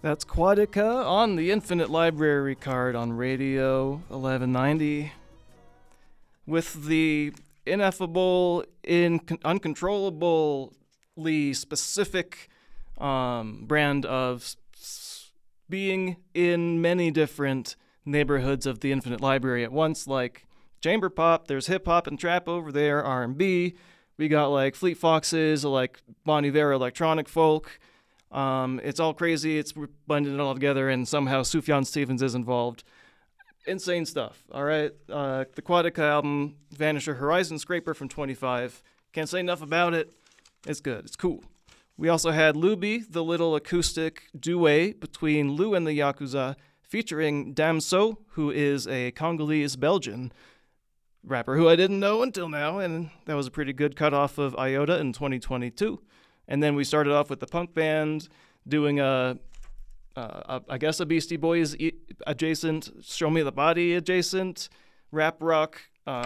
That's Quadica on the Infinite Library card on Radio 1190 with the ineffable, uncontrollably specific brand of being in many different neighborhoods of the Infinite Library at once, like chamber pop, there's hip hop and trap over there, R&B, we got like Fleet Foxes, like Bon Iver electronic folk. It's all crazy. It's blended it all together, and somehow Sufjan Stevens is involved. Insane stuff. All right. The Quadica album, Vanisher Horizon Scraper from 25. Can't say enough about it. It's good. It's cool. We also had Luby, the little acoustic duet between Lou and the Yakuza, featuring Damso, who is a Congolese Belgian rapper who I didn't know until now, and that was a pretty good cutoff of Iota in 2022. And then we started off with the punk band doing I guess a Beastie Boys adjacent, Show Me the Body adjacent, rap rock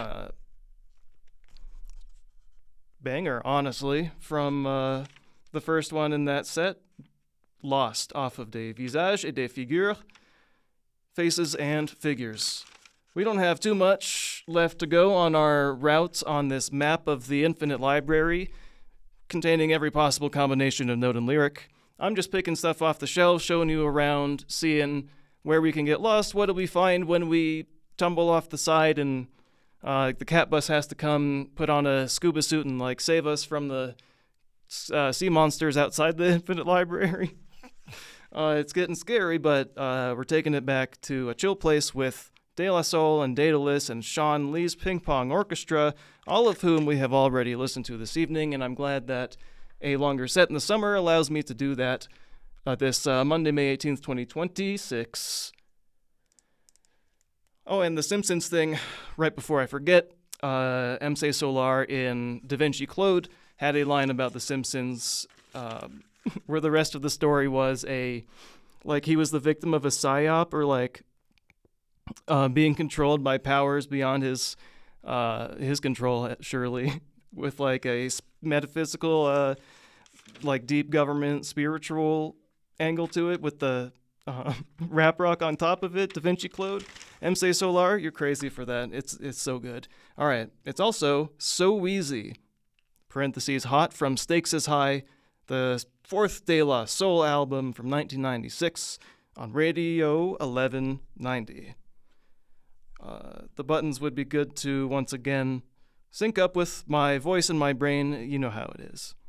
banger, honestly, from the first one in that set, Lost, off of Des Visages et des Figures, Faces and Figures. We don't have too much left to go on our routes on this map of the Infinite Library, containing every possible combination of note and lyric. I'm just picking stuff off the shelf, showing you around, seeing where we can get lost. What do we find when we tumble off the side and the cat bus has to come put on a scuba suit and like save us from the sea monsters outside the Infinite Library? It's getting scary, but we're taking it back to a chill place with De La Soul and Daedalus and Sean Lee's Ping Pong Orchestra, all of whom we have already listened to this evening, and I'm glad that a longer set in the summer allows me to do that this Monday, May 18th, 2026. Oh, and the Simpsons thing, right before I forget, MC Solar in Da Vinci Claude had a line about the Simpsons where the rest of the story was he was the victim of a psyop, or being controlled by powers beyond his control, surely, with like a metaphysical, deep government spiritual angle to it, with the rap rock on top of it. Da Vinci Claude, MC Solar, you're crazy for that. It's so good. All right, it's also So Wheezy, parentheses hot, from Stakes is High, the fourth De La Soul album from 1996 on Radio 1190. The buttons would be good to, once again, sync up with my voice and my brain. You know how it is.